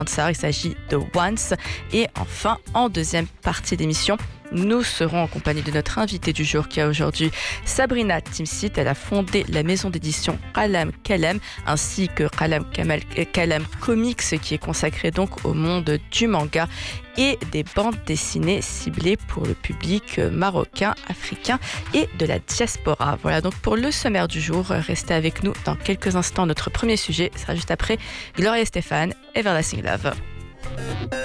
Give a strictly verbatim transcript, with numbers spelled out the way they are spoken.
il s'agit de Once. Et enfin, en deuxième partie d'émission, nous serons en compagnie de notre invitée du jour qui est aujourd'hui Sabrina Timsit. Elle a fondé la maison d'édition Qalam Kalem ainsi que Qalam Kalem Comics qui est consacrée donc au monde du manga et des bandes dessinées ciblées pour le public marocain, africain et de la diaspora. Voilà donc pour le sommaire du jour. Restez avec nous dans quelques instants. Notre premier sujet sera juste après Gloria Estefan, Everlasting Love.